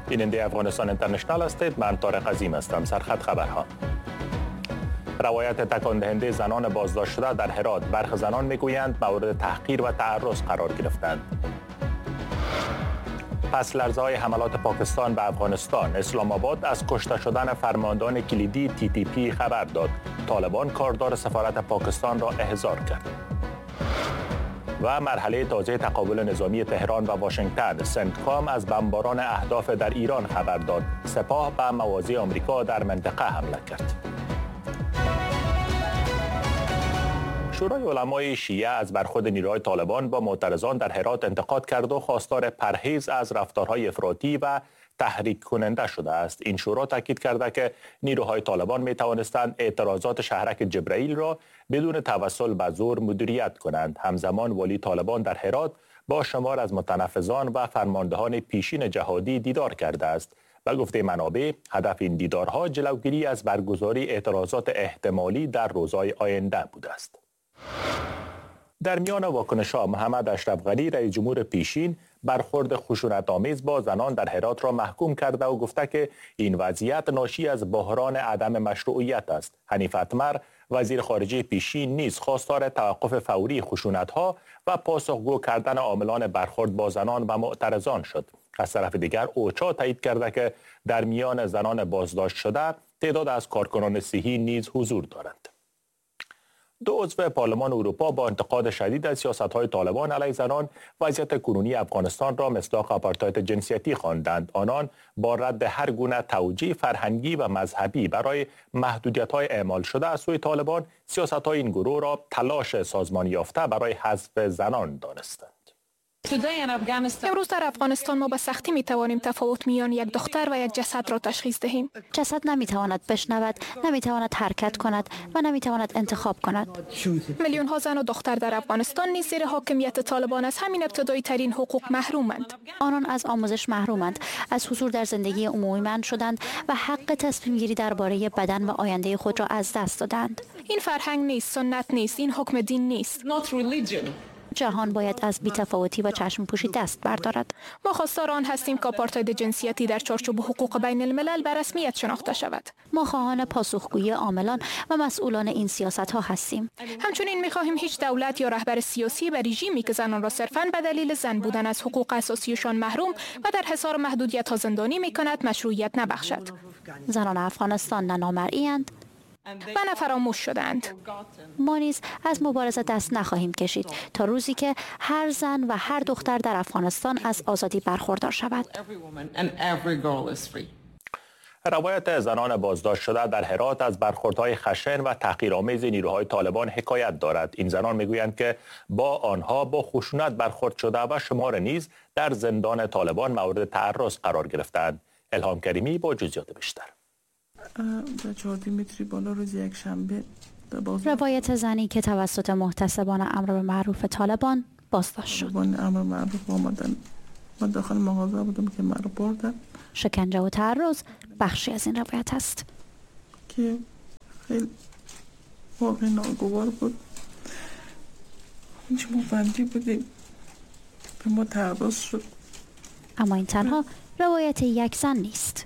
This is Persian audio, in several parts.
بیننده افغانستان اینترنشنال هستید. من طارق عظیم هستم. سرخط خبرها. روایت تکان دهنده زنان بازداشت شده در هرات. برخی زنان میگویند مورد تحقیر و تعرض قرار گرفتند. پس لرزه های حملات پاکستان به افغانستان، اسلام آباد از کشته شدن فرماندهان کلیدی TTP خبر داد. طالبان کاردار سفارت پاکستان را احضار کرد. و مرحله تازه تقابل نظامی تهران و واشنگتن، سنتکام از بمباران اهداف در ایران خبر داد. سپاه به مواضع آمریکا در منطقه حمله کرد. شورای علمای شیعه از برخورد نیروهای طالبان با معترضان در هرات انتقاد کرد و خواستار پرهیز از رفتارهای افراطی و تحریک کننده شده است. این شورا تاکید کرده که نیروهای طالبان می توانستند اعتراضات شهرک جبرائیل را بدون توسل به زور مدیریت کنند. همزمان والی طالبان در هرات با شمار از متنفذان و فرماندهان پیشین جهادی دیدار کرده است. به گفته منابع، هدف این دیدارها جلوگیری از برگزاری اعتراضات احتمالی در روزهای آینده بوده است. در میان واکنش‌ها، محمد اشرف غنی رئیس جمهور پیشین برخورد خشونت‌آمیز با زنان در هرات را محکوم کرده و گفته که این وضعیت ناشی از بحران عدم مشروعیت است. حنیف اتمر وزیر خارجه پیشین نیز خواستار توقف فوری خشونت‌ها و پاسخگو کردن عاملان برخورد با زنان و معترضان شد. از طرف دیگر اوچا تایید کرده که در میان زنان بازداشت شده تعداد از کارکنان صحی نیز حضور دارند. دو عضو پارلمان اروپا با انتقاد شدید از سیاست‌های طالبان علیه زنان وضعیت کنونی افغانستان را مصداق آپارتاید جنسیتی خواندند. آنان با رد هر گونه توجیه فرهنگی و مذهبی برای محدودیت‌های اعمال شده از سوی طالبان، سیاست‌های این گروه را تلاش سازمانی یافته برای حذف زنان دانستند. امروز در افغانستان ما به سختی می توانیم تفاوت میان یک دختر و یک جسد را تشخیص دهیم. جسد نمی تواند بشنود، نمی تواند حرکت کند و نمی تواند انتخاب کند. میلیون ها زن و دختر در افغانستان نیز زیر حاکمیت طالبان از همین ابتدایی ترین حقوق محرومند. آنان از آموزش محرومند، از حضور در زندگی عمومی منع شدند و حق تصمیم گیری درباره بدن و آینده خود را از دست دادند. این فرهنگ نیست، سنت نیست، این حکم دین نیست. جهان باید از بی‌تفاوتی و چشم پوشی دست بردارد. ما خواستار آن هستیم که آپارتاید جنسیتی در چارچوب حقوق بین الملل به رسمیت شناخته شود. ما خواهان پاسخگویی عاملان و مسئولان این سیاست‌ها هستیم. همچنین می‌خواهیم هیچ دولت یا رهبر سیاسی و رژیمی که زنان را صرفاً به دلیل زن بودن از حقوق اساسیشان محروم و در حصار محدودیت‌ها زندانی می‌کند مشروعیت نبخشد. زنان افغانستان نه نامرئی‌اند و نه فراموش شدند. ما نیز از مبارزه دست نخواهیم کشید تا روزی که هر زن و هر دختر در افغانستان از آزادی برخوردار شود. روایت زنان بازداشت شده در هرات از برخوردهای خشن و تحقیرآمیز نیروهای طالبان حکایت دارد. این زنان میگویند که با آنها با خشونت برخورد شده و شمار نیز در زندان طالبان مورد تعرض قرار گرفتند. الهام کریمی با جزئیات بیشتر. در 14 متری بالا روز یک شنبه روایت زنی که توسط محتسبان امر به معروف طالبان بازداشت شد. امر معروف آمدن، من داخل مغازه بودم که مرا بردن. شکنجه و تعرض بخشی از این روایت است که خیلی واقعا ناگوار بود. هیچ مفندی بودیم به ما تعرض شد. اما این تنها روایت یک زن نیست.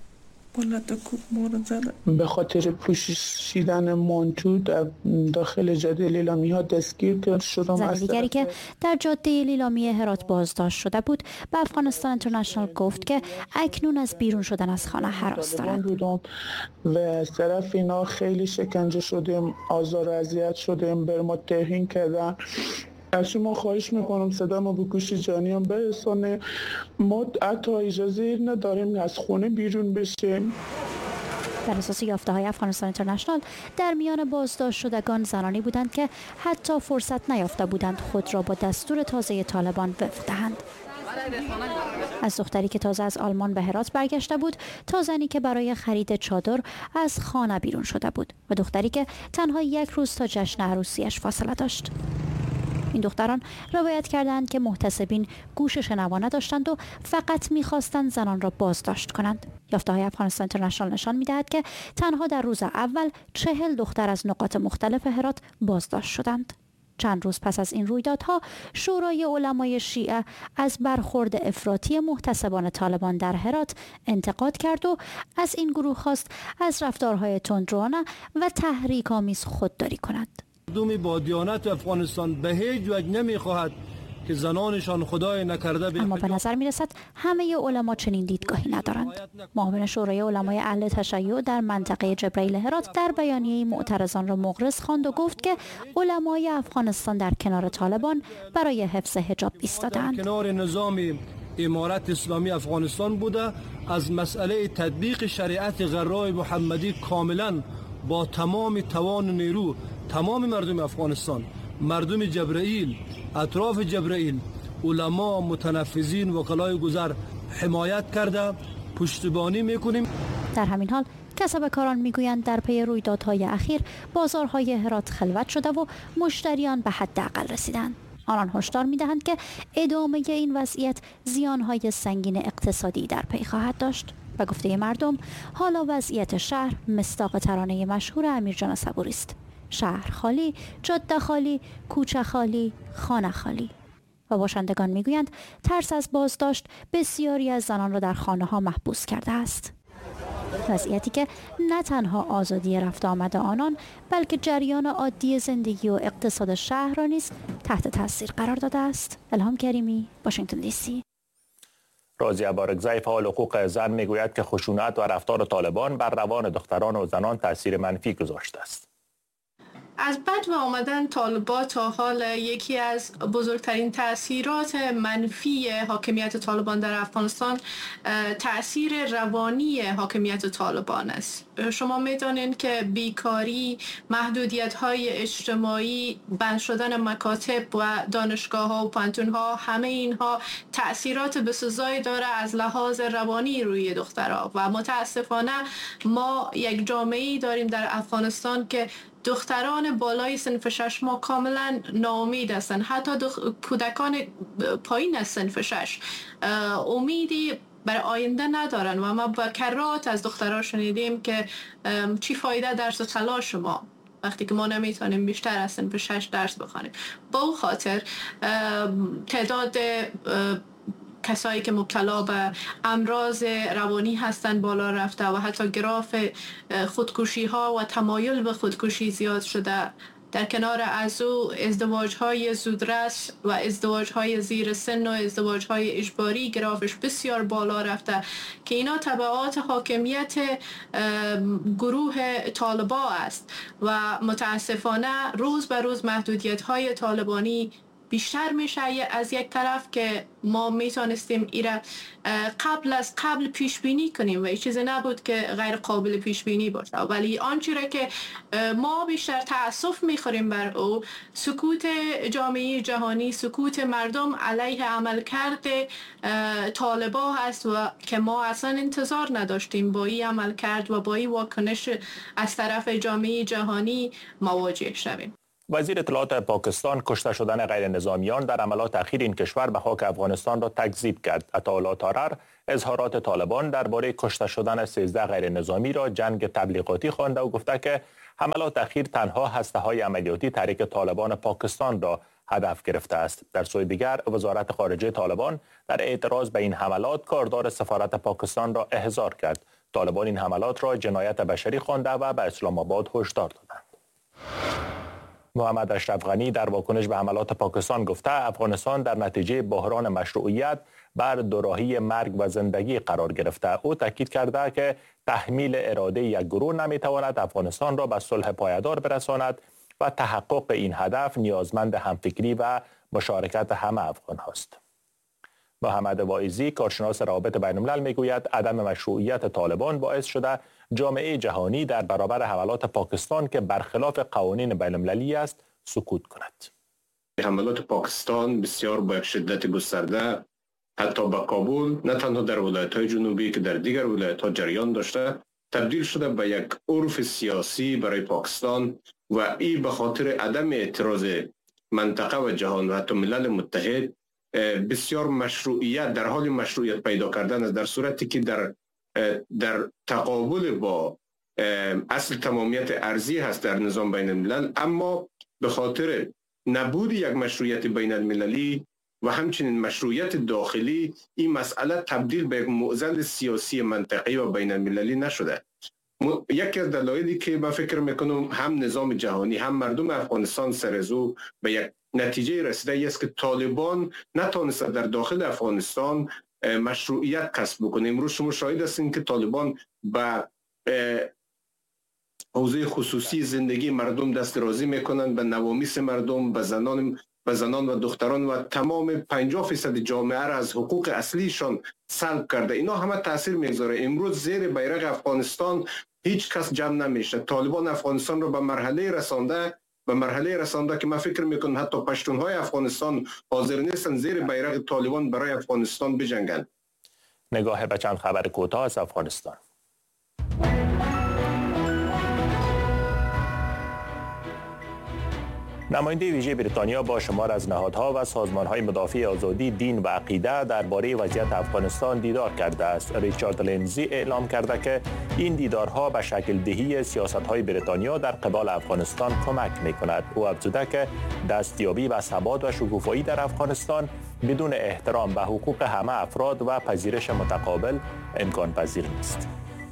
به خاطر پوشیدن مانتو در داخل جاده لیلامی ها دستگیر شدم. زن دیگری که در جاده لیلامی هرات بازداشت شده بود به افغانستان اینترنشنال گفت که اکنون از بیرون شدن از خانه هراس دارد و از طرف اینا خیلی شکنجه شدیم، آزار و اذیت شدیم، بر ما توهین کردن. از شما خواهش میکنم صدا ما به گوش جانیان برسانه. ما حتی اجازه نداریم از خونه بیرون بشیم. در اساس یافته‌های افغانستان اینترنشنال در میان بازداشت شدگان زنانی بودند که حتی فرصت نیافته بودند خود را با دستور تازه طالبان وفق دهند. از دختری که تازه از آلمان به هرات برگشته بود تا زنی که برای خرید چادر از خانه بیرون شده بود و دختری که تنها یک روز تا جشن عروسیش فاصله داشت. این دختران روایت کردند که محتسبین گوش شنوا نداشتند و فقط می‌خواستند زنان را بازداشت کنند. یافته‌های افغانستان اینترنشنال نشان می‌دهد که تنها در روز اول 40 دختر از نقاط مختلف هرات بازداشت شدند. چند روز پس از این رویدادها شورای علمای شیعه از برخورد افراطی محتسبان طالبان در هرات انتقاد کرد و از این گروه خواست از رفتارهای تندروانه و تحریک‌آمیز خودداری کند. مردم با دیانت افغانستان به هیچ وجه نمی‌خواهد که زنانشان خدای نکرده اما به نظر می‌رسد همه علما چنین دیدگاهی ندارند. معاون شورای علمای اهل تشیع در منطقه جبرئیل هرات در بیانیه معترضان را مغرض خواند و گفت که علمای افغانستان در کنار طالبان برای حفظ حجاب ایستادند. کنار نظام امارت اسلامی افغانستان بوده، از مسئله تطبیق شریعت غرای محمدی کاملا با تمام توان و نیرو تمام مردم افغانستان، مردم جبرئیل، اطراف جبرئیل، علما، متنفذین، وکلای گذر حمایت کرده، پشتیبانی میکنیم. در همین حال کسبکاران میگویند در پی رویدادهای اخیر بازارهای هرات خلوت شده و مشتریان به حداقل رسیدند. آنان هشدار میدهند که ادامه این وضعیت زیانهای سنگین اقتصادی در پی خواهد داشت. و گفته مردم حالا وضعیت شهر مصداق ترانه مشهور امیرجان صبوری است: شهر خالی، جاده خالی، کوچه خالی، خانه خالی. و باشندگان میگویند ترس از بازداشت بسیاری از زنان را در خانه ها محبوس کرده است. وضعیتی که نه تنها آزادی رفت آمد آنان بلکه جریان عادی زندگی و اقتصاد شهر را نیز تحت تاثیر قرار داده است. الهام کریمی، واشنگتن دی سی. رازیه بارگزای فعال حقوق زن میگوید که خشونت و رفتار طالبان بر روان دختران و زنان تاثیر منفی گذاشته است. از بد و آمدن طالبان تا حال یکی از بزرگترین تأثیرات منفی حاکمیت طالبان در افغانستان تأثیر روانی حاکمیت طالبان است. شما می‌دانید که بیکاری، محدودیت‌های اجتماعی، بند شدن مکاتب و دانشگاه‌ها و پانتون‌ها، همه اینها تأثیرات بسزایی داره از لحاظ روانی روی دخترها و متاسفانه ما یک جامعه‌ای داریم در افغانستان که دختران بالای صنف 6 ما کاملا ناامید هستند. حتی کودکان پایین از صنف 6 امیدی برای آینده ندارن و ما با کرات از دخترها شنیدیم که چی فایده درس و تلاش شما وقتی که ما نمیتونیم بیشتر از صنف 6 درس بخوانیم. با او خاطر تعداد کسایی که مبتلا به امراض روانی هستند بالا رفته و حتی گراف خودکشی ها و تمایل به خودکشی زیاد شده. در کنار از او ازدواج‌های زودرس و ازدواج‌های زیر سن و ازدواج‌های اجباری گرافش بسیار بالا رفته که اینا تبعات حاکمیت گروه طالبا است و متاسفانه روز به روز محدودیت‌های طالبانی بیشتر میشه از یک طرف که ما میتونستیم ایره قبل پیش بینی کنیم و این چیزی نبود که غیر قابل پیش بینی باشه، ولی آنچه را که ما بیشتر تأسف میخوریم بر او سکوت جامعه جهانی، سکوت مردم علیه عملکرد طالبان هست و که ما اصلا انتظار نداشتیم با این عملکرد و با این واکنش از طرف جامعه جهانی مواجه شویم. وزیر اطلاعات پاکستان کشته شدن غیر نظامیان در عملات اخیر این کشور به خاک افغانستان را تکذیب کرد. عطاالله تارر اظهارات طالبان درباره کشته شدن 13 غیر نظامی را جنگ تبلیغاتی خوانده و گفته که حملات اخیر تنها هسته‌های عملیاتی تحریک طالبان پاکستان را هدف گرفته است. در سوی دیگر وزارت خارجه طالبان در اعتراض به این حملات کاردار سفارت پاکستان را احضار کرد. طالبان این حملات را جنایت بشری خوانده و به اسلام آباد هشدار دادند. محمد اشرف غنی در واکنش به حملات پاکستان گفته افغانستان در نتیجه بحران مشروعیت بر دوراهی مرگ و زندگی قرار گرفته. او تاکید کرده که تحمیل اراده یک گروه نمیتواند افغانستان را به صلح پایدار برساند و تحقق این هدف نیازمند همفکری و مشارکت همه افغان هاست. محمد واعظی کارشناس روابط بین الملل میگوید عدم مشروعیت طالبان باعث شده جامعه جهانی در برابر حملات پاکستان که برخلاف قوانین بین المللی است سکوت کند. حملات پاکستان بسیار با شدت گسترده حتی به کابل نه تنها در ولایت‌های جنوبی که در دیگر ولایت‌ها جریان داشته تبدیل شده به یک عرف سیاسی برای پاکستان و این به خاطر عدم اعتراض منطقه و جهان و حتی ملل متحد بسیار مشروعیت در حال مشروعیت پیدا کردن است، در صورتی که در تقابل با اصل تمامیت ارضی هست در نظام بین الملل، اما به خاطر نبود یک مشروعیت بین المللی و همچنین مشروعیت داخلی این مسئله تبدیل به یک معضل سیاسی منطقه‌ای و بین المللی نشده. یکی از دلایلی که من فکر میکنم هم نظام جهانی هم مردم افغانستان سرزو به یک نتیجه رسیده است که طالبان نتونسته در داخل افغانستان مشروعیت کسب بکنه. امروز شما شاهد هستین که طالبان به حوزه خصوصی زندگی مردم دسترازی میکنند، به نوامیس مردم، به زنان و دختران و تمام 50% جامعه را از حقوق اصلیشان سلب کرده. اینا همه تاثیر میگذاره. امروز زیر بیرق افغانستان هیچ کس جمع نمیشه. طالبان افغانستان رو به مرحله رسانده که من فکر میکنم حتی پشتونهای افغانستان حاضر نیستن زیر بیرق طالبان برای افغانستان بجنگند. نگاه به چند خبر کوتاه از افغانستان. نماینده ویژه بریتانیا با شمار از نهادها و سازمان‌های مدافع آزادی دین و عقیده درباره وضعیت افغانستان دیدار کرده است. ریچارد لینزی اعلام کرده که این دیدارها به شکل دهی سیاست‌های بریتانیا در قبال افغانستان کمک می‌کند. او افزوده که دستیابی به ثبات و شکوفایی در افغانستان بدون احترام به حقوق همه افراد و پذیرش متقابل امکان پذیر نیست.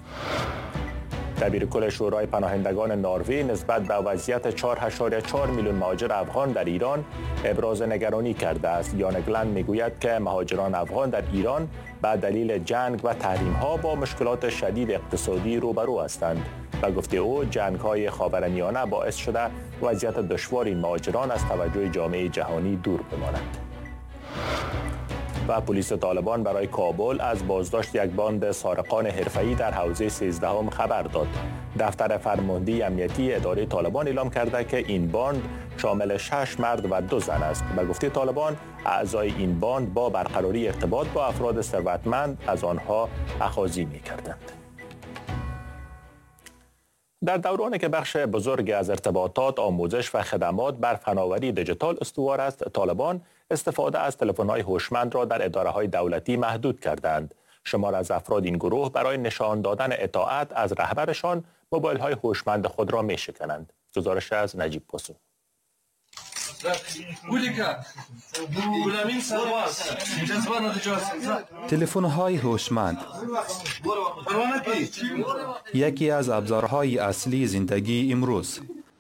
دبیر کل شورای پناهندگان نروژ نسبت به وضعیت 4.4 میلیون مهاجر افغان در ایران ابراز نگرانی کرده است. یان گلند میگوید که مهاجران افغان در ایران به دلیل جنگ و تحریم‌ها با مشکلات شدید اقتصادی روبرو هستند و گفته او جنگ‌های خاورمیانه باعث شده وضعیت دشوار این مهاجران از توجه جامعه جهانی دور بماند. و پلیس طالبان برای کابل از بازداشت یک باند سارقان حرفه‌ای در حوزه 13 خبر داد. دفتر فرمانده امنیتی اداره طالبان اعلام کرده که این باند شامل 6 مرد و 2 زن است. به گفته طالبان اعضای این باند با برقراری ارتباط با افراد ثروتمند از آنها اخاذی می‌کردند. در دورانی که بخش بزرگی از ارتباطات، آموزش و خدمات بر فناوری دیجیتال استوار است، طالبان استفاده از تلفن‌های هوشمند را در اداره‌های دولتی محدود کردند. شمار از افراد این گروه برای نشان دادن اطاعت از رهبرشان موبایل‌های هوشمند خود را می‌شکنند. گزارش از نجیب پسو. تلفن‌های هوشمند یکی از ابزارهای اصلی زندگی امروز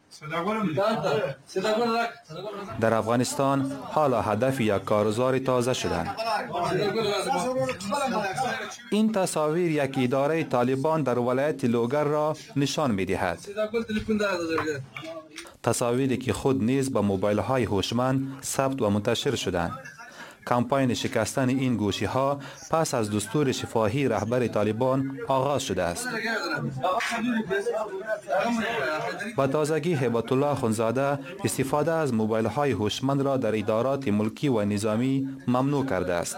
در افغانستان حالا هدف یک کارزار تازه شدند. این تصاویر یک اداره طالبان در ولایت لوگر را نشان می‌دهد. تصاویری که خود نیز با موبایل‌های هوشمند ثبت و منتشر شدند. کمپاین شکستن این گوشی‌ها پس از دستور شفاهی رهبر طالبان آغاز شده است. با تازگی هیبت الله خونزاده استفاده از موبایل‌های هوشمند را در ادارات ملکی و نظامی ممنوع کرده است.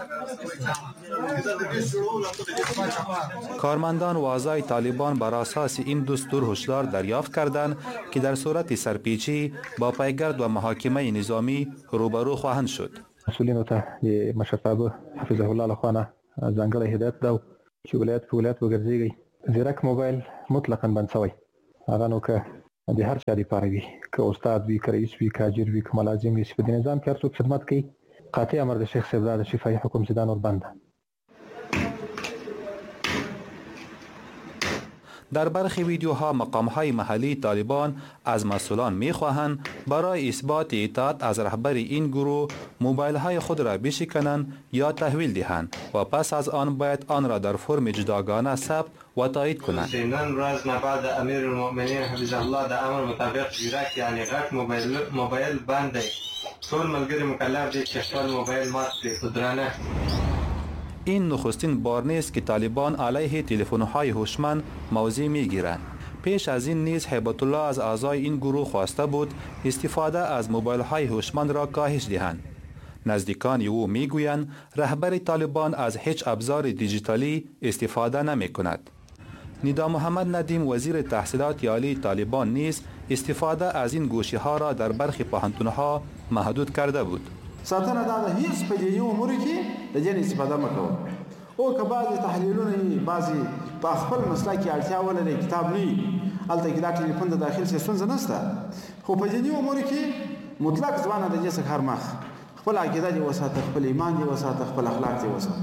کارمندان و اعضای طالبان بر اساس این دستور هشدار دریافت کردند که در صورت سرپیچی با پیگرد و محاکمه نظامی روبرو خواهند شد. مسئولینو ته د مشرتابه حفظه الله لخوانه ځانګړی هدایت ده چې ولایت په ولایت وګرځېږي. زیرک موبایل مطلقاً بند شوی. هغه نو که د هر چا لپاره وي، که استاد وي، که رئیس وي، که اجر وي، که ملازم وي، چې په دې نظام کې هر څوک خدمت کوي. قاطع امر د شیخ صاحب د شفاهي حکم چې دا نور بند ده. در برخی ویدیوها مقام‌های محلی طالبان از مسئولان می‌خواهند برای اثبات اطاعت از رهبر این گروه موبایل‌های خود را بشکنند یا تحویل دهند و پس از آن باید آن را در فرم جداگانه ثبت و تایید کنند. روز بعد امیر المؤمنین حفظه الله د امر مطابق زیرک یعنی غټ موبایل بند دی. ټول ملګری مکلف دي چې خپل موبایل مات کړي. قدرانه این نخستین بار نیست که طالبان علیه تلفن‌های هوشمند موضع می‌گیرند. پیش از این نیز هیبت الله از اعضای این گروه خواسته بود استفاده از موبایل‌های هوشمند را کاهش دهند. نزدیکان او می‌گویند رهبر طالبان از هیچ ابزار دیجیتالی استفاده نمی‌کند. ندا محمد ندیم وزیر تحصیلات عالی طالبان نیز استفاده از این گوشی‌ها را در برخی پوهنتون‌ها محدود کرده بود. ساتنه دا د هیڅ په دې امور کې د جن استفاده مکو او که بعضی تحلیلونه بعضی په خپل مسله کې اړتیا ولري کتاب نه الته کې دا ټلیفون د داخل څخه څنګه نشته خو په دې امور کې مطلق ځوان د جسک هر مخ خپل عقیده دی وساته، خپل ایمان دی وساته، خپل اخلاق دی وساته.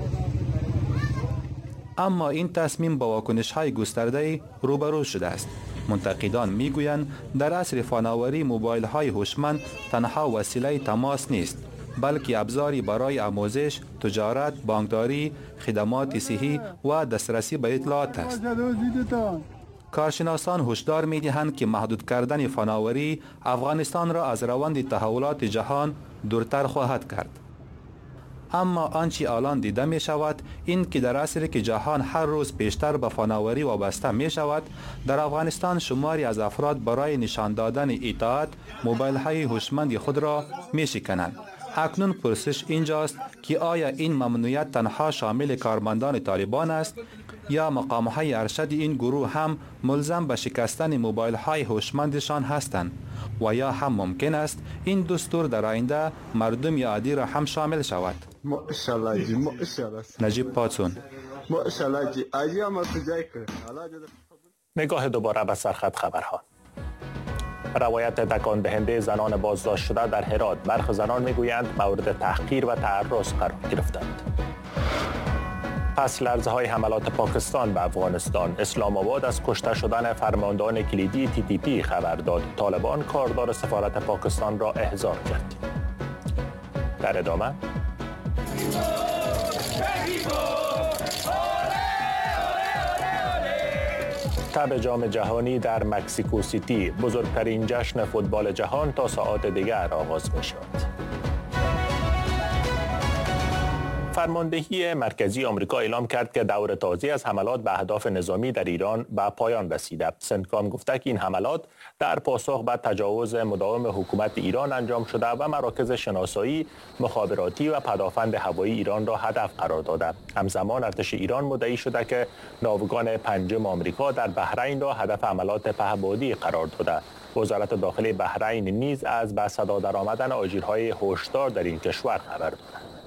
اما این تصمیم با واکنش‌های گسترده روبرو شده است. منتقدان میگویند در عصر فناوری موبایل‌های هوشمند تنها وسیله تماس نیست، بلکه ابزاری برای آموزش، تجارت، بانکداری، خدمات صحی و دسترسی به اطلاعات است. کارشناسان هشدار می‌دهند که محدود کردن فناوری افغانستان را از روند تحولات جهان دورتر خواهد کرد. اما آنچه الان دیده می شود این که در عصری که جهان هر روز بیشتر به فناوری وابسته می شود، در افغانستان شماری از افراد برای نشان دادن اطاعت موبایل های هوشمند خود را می شکنند. اکنون پرسش اینجاست که آیا این ممنوعیت تنها شامل کارمندان طالبان است یا مقام های ارشد این گروه هم ملزم به شکستن موبایل های هوشمندشان هستند و یا هم ممکن است این دستور در آینده مردم عادی را هم شامل شود. ماشاءالله جی ماشاءالله. نجیب پاتسون. ماشاءالله جی آجی ما سجای کرد. نگاه دوباره به سرخط خبرها. روایت تکان دهنده زنان بازداشت شده در هرات، برخی زنان میگویند مورد تحقیر و تعرض قرار گرفتند. پس لرزه‌های حملات پاکستان به افغانستان، اسلام آباد از کشته شدن فرماندهان کلیدی TTP خبر داد. طالبان کاردار سفارت پاکستان را احضار کرد. در ادامه تب جام جهانی در مکزیکو سیتی، بزرگترین جشن فوتبال جهان تا ساعات دیگر آغاز می شود. فرماندهی مرکزی آمریکا اعلام کرد که دور تازه از حملات به اهداف نظامی در ایران به پایان رسیده. سنتکام گفته که این حملات در پاسخ به تجاوز مداوم حکومت ایران انجام شده و مراکز شناسایی، مخابراتی و پدافند هوایی ایران را هدف قرار داده. همزمان ارتش ایران مدعی شده که ناوگان پنجم آمریکا در بحرین را هدف حملات پهپادی قرار داده. وزارت داخلی بحرین نیز از به صدا درآمدن آژیرهای هشدار در این کشور خبر داده.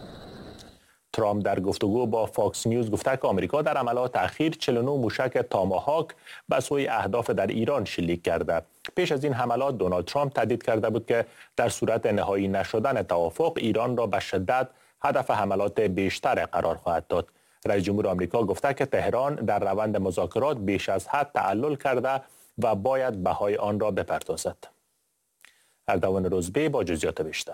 ترامپ در گفتگو با فاکس نیوز گفته که آمریکا در عملیات اخیر 49 موشک تاماهاک به سوی اهداف در ایران شلیک کرده. پیش از این حملات دونالد ترامپ تهدید کرده بود که در صورت نهایی نشدن توافق ایران را به شدت هدف حملات بیشتر قرار خواهد داد. رئیس جمهور آمریکا گفته که تهران در روند مذاکرات بیش از حد تعلل کرده و باید بهای آن را بپردازد. اردوان روزبی با جزئیات بیشتر.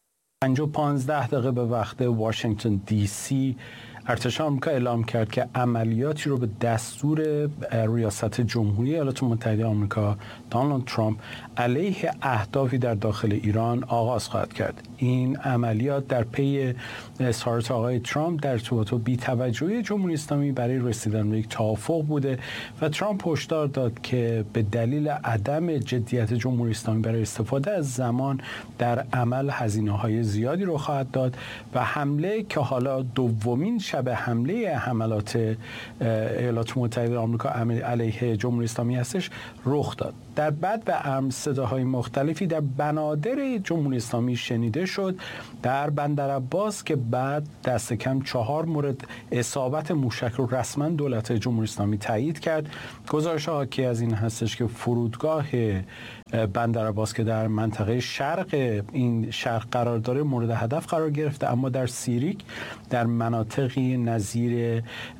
5:15 به وقت واشنگتن دی سی ارتش آمریکا اعلام کرد که عملیاتی رو به دستور ریاست جمهوری ایالات متحده آمریکا دونالد ترامپ علیه اهدافی در داخل ایران آغاز خواهد کرد. این عملیات در پی اظهارات آقای ترامپ در ارتباط با بی‌توجهی جمهوری اسلامی برای رسیدن به یک توافق بوده و ترامپ هشدار داد که به دلیل عدم جدیت جمهوری اسلامی برای استفاده از زمان در عمل هزینه‌های زیادی رو خواهد داد و حمله که حالا دومین شب حمله حملات ایالات متحده آمریکا علیه جمهوری اسلامی هستش رخ داد. در بعد به ارم صداهای مختلفی در بنادر جمهوری اسلامی شنیده شد. در بندر عباس که بعد دست کم 4 مورد اصابت موشک رو رسما دولت جمهوری اسلامی تایید کرد. گزارش حاکی از این هستش که فرودگاه بندر عباس که در منطقه شرق این شرق قرار داره مورد هدف قرار گرفته، اما در سیریک در مناطقی نظیر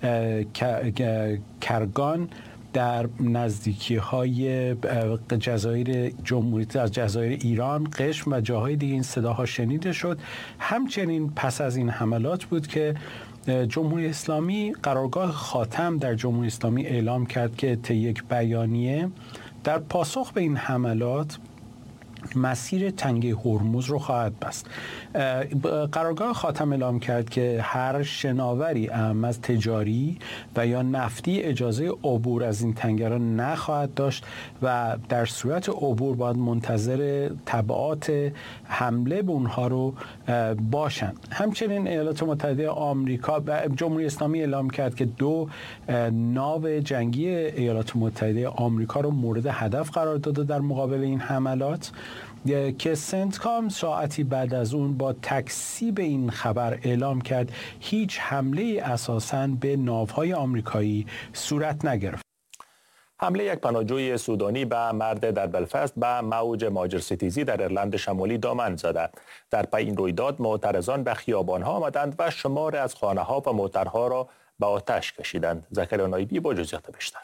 کرگان در نزدیکی های جزایر جمهوری از جزایر ایران، قشم و جاهای دیگه این صداها شنیده شد. همچنین پس از این حملات بود که جمهوری اسلامی قرارگاه خاتم در جمهوری اسلامی اعلام کرد که طی یک بیانیه در پاسخ به این حملات مسیر تنگه هرمز رو خواهد بست. قرارگاه خاتم اعلام کرد که هر شناوری از تجاری و یا نفتی اجازه عبور از این تنگه را نخواهد داشت و در صورت عبور باید منتظر تبعات حمله به اونها رو باشند. همچنین ایالات متحده آمریکا و جمهوری اسلامی اعلام کرد که 2 ناو جنگی ایالات متحده آمریکا رو مورد هدف قرار داده در مقابل این حملات، که سنتکام ساعتی بعد از اون با تکذیب این خبر اعلام کرد هیچ حمله اساساً به ناوهای آمریکایی صورت نگرفت. حمله یک پناهجوی سودانی به مرد در بلفاست به موج ماجرستیزی در ایرلند شمالی دامن زده. در پی این رویداد معترضان به خیابان‌ها آمدند و شمار از خانه‌ها و موترها را به آتش کشیدند. زکریا نایبی با جزئیات بیشتر.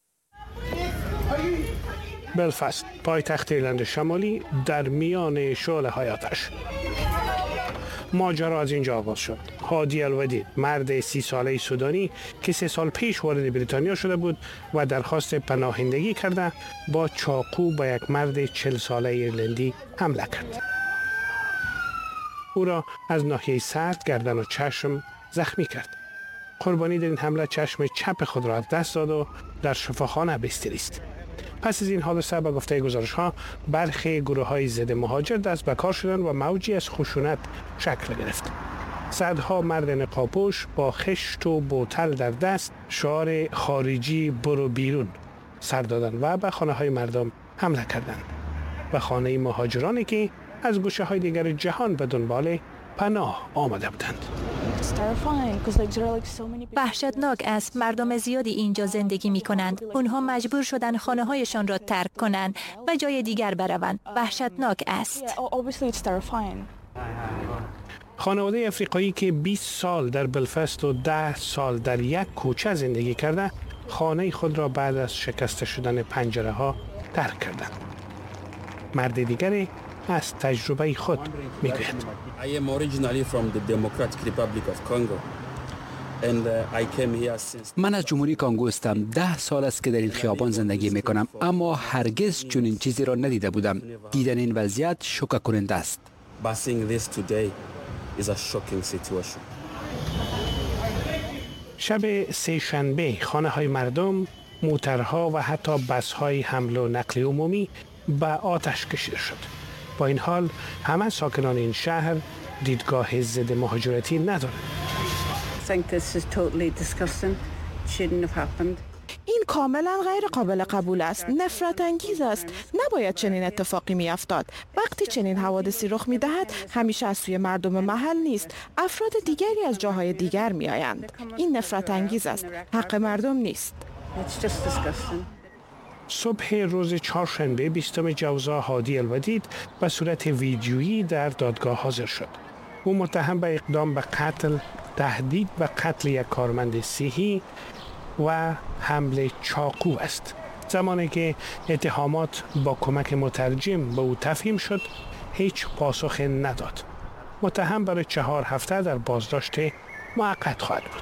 بلفاست، پایتخت ایرلند شمالی، در میان شعله‌های آتش. ماجرا از اینجا آغاز شد. هادی الودید، مرد 30 ساله سودانی که 3 سال پیش وارد بریتانیا شده بود و درخواست پناهندگی کرده، با چاقو به یک مرد 40 ساله ایرلندی حمله کرد. او را از ناحیه سر، گردن و چشم زخمی کرد. قربانی در این حمله چشم چپ خود را از دست داد و در شفاخانه بستری است. پس از این حادثه به گفته گزارش‌ها برخی گروه‌های ضد مهاجر دست به کار شدند و موجی از خشونت شکل گرفت. صدها مرد نقاب‌پوش با خشت و بوتل در دست شعار خارجی برو بیرون سر دادند و به خانه‌های مردم حمله کردند. به خانه مهاجرانی که از گوشه‌های دیگر جهان به دنبال پناه آمده بودند. وحشتناک است. مردم زیادی اینجا زندگی می کنند. اونها مجبور شدن خانه هایشان را ترک کنند و جای دیگر بروند. وحشتناک است. خانواده افریقایی که 20 سال در بلفاست و 10 سال در یک کوچه زندگی کرده، خانه خود را بعد از شکسته شدن پنجره ها ترک کردند. مرد دیگری از تجربه خود میگوید. من از جمهوری کانگو هستم. 10 سال است که در این خیابان زندگی میکنم، اما هرگز چنین چیزی را ندیده بودم. دیدن این وضعیت شوکه کننده است. شب سه‌شنبه خانه های مردم، موترها و حتی بس های حمل و نقل عمومی به آتش کشیده شد. با این حال همه ساکنان این شهر دیدگاه ضد مهاجرتی ندارند. این کاملا غیر قابل قبول است. نفرت انگیز است. نباید چنین اتفاقی میافتاد. وقتی چنین حوادثی رخ میدهد همیشه از سوی مردم محل نیست. افراد دیگری از جاهای دیگر میآیند. این نفرت انگیز است. حق مردم نیست. صبح روز چهارشنبه 20 جوزا هادی الودید به صورت ویدیویی در دادگاه حاضر شد. او متهم به اقدام به قتل، تهدید و قتل یک کارمند صحی و حمله چاقو است. زمانی که اتهامات با کمک مترجم به او تفهیم شد، هیچ پاسخ نداد. متهم برای 4 هفته در بازداشت موقت خواهد بود.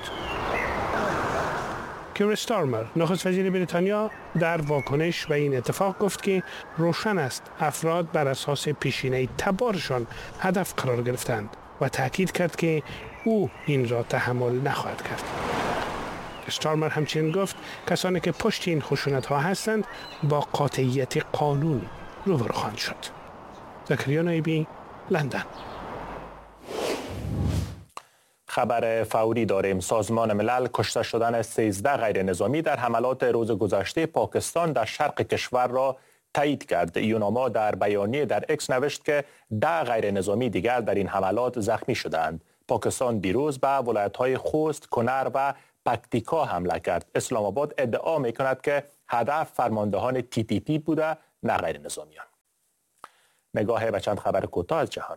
کیر استارمر، نخست وزیر بریتانیا، در واکنش به این اتفاق گفت که روشن است افراد بر اساس پیشینه تبارشان هدف قرار گرفتند و تاکید کرد که او این را تحمل نخواهد کرد. استارمر همچنین گفت کسانی که پشت این خشونت ها هستند با قاطعیت قانون روبرو خواهند شد. زکریا نایبی، لندن. خبر فوری داریم. سازمان ملل کشته شدن 13 غیر نظامی در حملات روز گذشته پاکستان در شرق کشور را تایید کرد. یوناما در بیانیه در اکس نوشت که 10 غیر نظامی دیگر در این حملات زخمی شدند. پاکستان دیروز به ولایت‌های خوست، کنر و پکتیکا حمله کرد. اسلام آباد ادعا می‌کند که هدف فرماندهان TTP بوده، نه غیر نظامیان. نگاه به چند خبر کوتاه از جهان.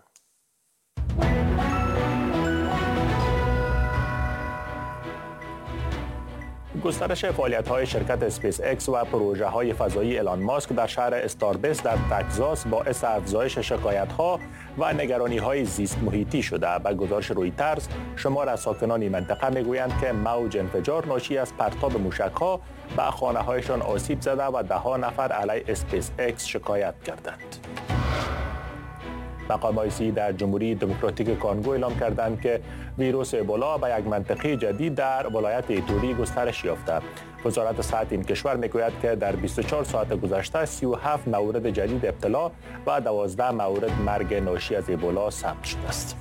گسترش فعالیت‌های شرکت اسپیس اکس و پروژه‌های فضایی ایلان ماسک در شهر استاربس در تگزاس باعث افزایش شکایت‌ها و نگرانی‌های زیست محیطی شده. به گزارش رویترز، شمار از ساکنان این منطقه می‌گویند که موج انفجار ناشی از پرتاب موشک‌ها به خانه‌هایشان آسیب زده و 10 نفر علیه اسپیس اکس شکایت کردند. مقام‌های صحی در جمهوری دموکراتیک کانگو اعلام کردند که ویروس ابولا به یک منطقه جدید در ولایت ایتوری گسترش یافته. وزارت صحت این کشور میگوید که در 24 ساعت گذشته 37 مورد جدید ابتلا و 12 مورد مرگ ناشی از ابولا ثبت شده است.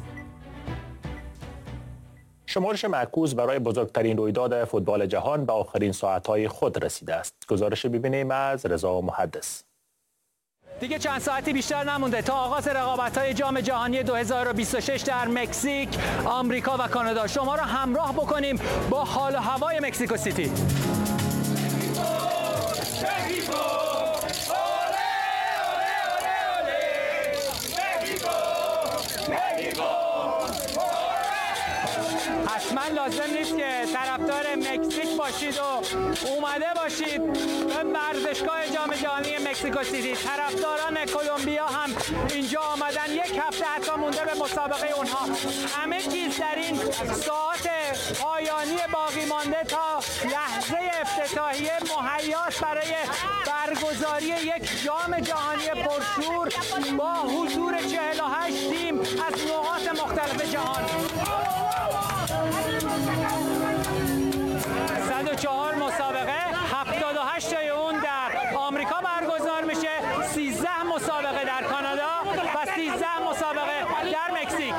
شمارش معکوس برای بزرگترین رویداد فوتبال جهان به آخرین ساعت‌های خود رسیده است. گزارش ببینیم از رضا محدث. دیگه چند ساعتی بیشتر نمونده تا آغاز رقابت‌های جام جهانی 2026 در مکزیک، آمریکا و کانادا. شما را همراه بکنیم با حال و هوای مکزیکو سیتی. حتما لازم نیست که طرفدار مکزیک باشید و اومده باشید به ورزشگاه جام جهانی مکزیکو سیتی. طرفداران کلمبیا هم اینجا آمدن، یک هفته حتی مونده به مسابقه اونها. همه چیز در این ساعت پایانی باقی مانده تا لحظه افتتاحیه مهیاست برای برگزاری یک جام جهانی پرشور با حضور 48 تیم از نقاط مختلف جهان. 104 مسابقه، 78 تای اون در آمریکا برگزار میشه، 13 مسابقه در کانادا و 13 مسابقه در مکزیک.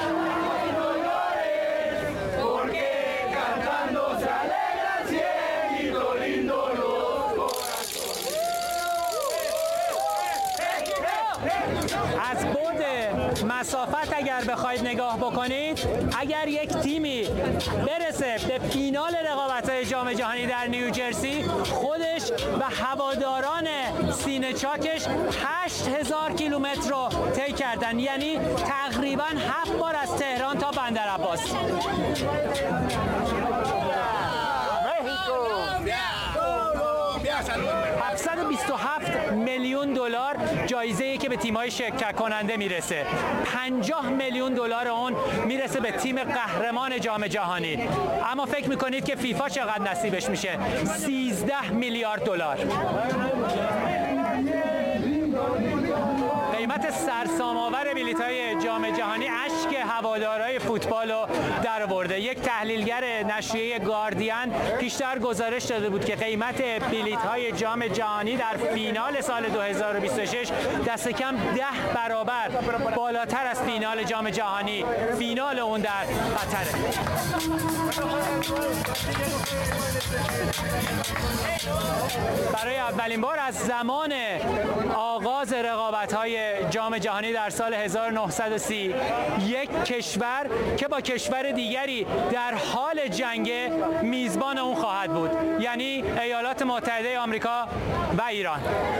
از بعد مسافت اگر بخواید نگاه بکنید، اگر یک تیمی برسه به فینال رقابت‌های جام جهانی در نیوجرسی، خودش و هواداران سینه چاکش 8000 کیلومتر رو طی کردن، یعنی تقریباً 7 بار از تهران تا بندرعباس. 727 میلیون دلار جایزه‌ای که به تیم‌های شرکت کننده میرسه. 50 میلیون دلار اون میرسه به تیم قهرمان جام جهانی. اما فکر میکنید که فیفا چقدر نصیبش میشه؟ 13 میلیارد دلار. قیمت سرسام‌آور بلیط‌های جام جهانی اشک هوادارهای فوتبال رو درآورده. یک تحلیلگر نشریه گاردین پیشتر گزارش داده بود که قیمت بلیط‌های جام جهانی در فینال سال 2026 دست کم 10 برابر بالاتر از فینال جام جهانی، فینال اون در قطره. برای اولین بار از زمان آغاز رقابت‌های جام جهانی در سال 1930 یک کشور که با کشور دیگری در حال جنگ میزبان اون خواهد بود، یعنی ایالات متحده آمریکا و ایران.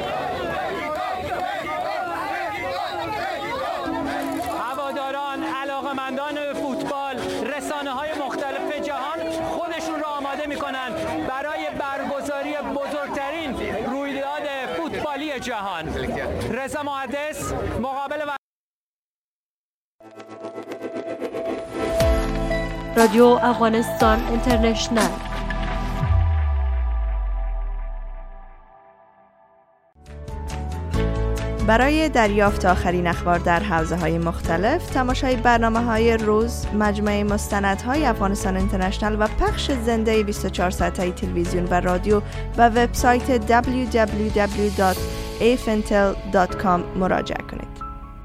هواداران، علاقه‌مندان فوتبال، رسانه‌های مختلف جهان خودشون را آماده می‌کنند برای برگزاری بزرگترین رویداد فوتبالی جهان. رضا محدث، مقابل رادیو افغانستان اینترنشنال. برای دریافت آخرین اخبار در حوزه‌های مختلف، تماشای برنامه‌های روز، مجموعه مستندهای افغانستان اینترنشنال و پخش زنده 24 ساعته تلویزیون و رادیو و وبسایت www.afintel.com مراجعه کنید.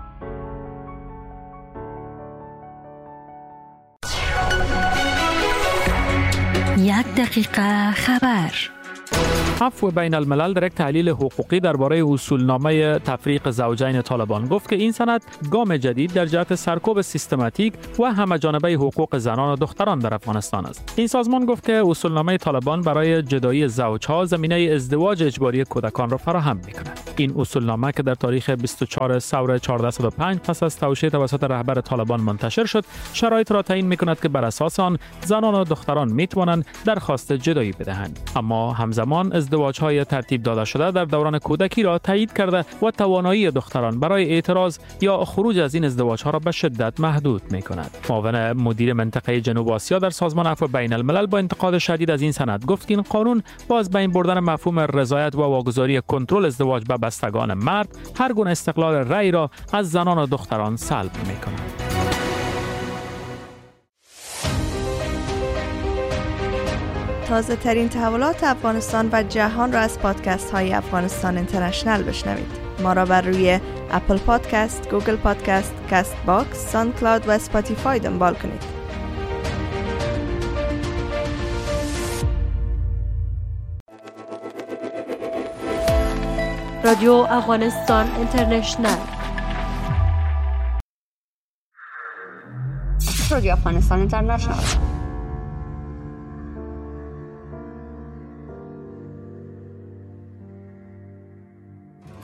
یک دقیقه خبر. عفو بین الملل در یک تحلیل حقوقی درباره اصولنامه تفریق زوجین طالبان گفت که این سند گام جدید در جهت سرکوب سیستماتیک و همه‌جانبه حقوق زنان و دختران در افغانستان است. این سازمان گفت که اصولنامه طالبان برای جدایی زوجها زمینه ازدواج اجباری کودکان را فراهم می‌کند. این اصولنامه که در تاریخ 24 ثور 1405 پس از توشیح توسط رهبر طالبان منتشر شد، شرایط را تعیین می‌کند که بر اساس آن زنان و دختران می‌توانند درخواست جدایی بدهند، اما همزمان ازدواج‌های ترتیب داده شده در دوران کودکی را تایید کرده و توانایی دختران برای اعتراض یا خروج از این ازدواج‌ها را به شدت محدود می‌کند. معاون مدیر منطقه جنوب آسیا در سازمان عفو بین الملل با انتقاد شدید از این سند گفت که این قانون باز بین بردن مفهوم رضایت و واگذاری کنترل ازدواج به بستگان مرد هر گونه استقلال رأی را از زنان و دختران سلب می‌کند. تازه ترین تحولات افغانستان و جهان را از پادکست های افغانستان اینترنشنال بشنوید. ما را بر روی اپل پادکست، گوگل پادکست، کست باکس، ساوند کلاود و اسپاتیفای دنبال کنید. رادیو افغانستان اینترنشنال. رادیو افغانستان اینترنشنال.